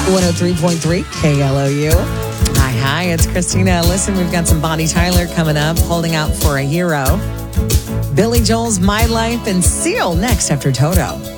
103.3 KLOU. Hi, it's Christina. Listen, we've got some Bonnie Tyler coming up, holding out for a hero. Billy Joel's My Life and Seal next after Toto.